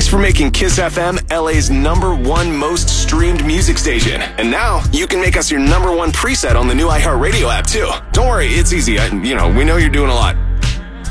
Thanks for making Kiss FM LA's #1 most streamed music station. And now you can make us your #1 preset on the new iHeartRadio app too. Don't worry, it's easy. We know you're doing a lot.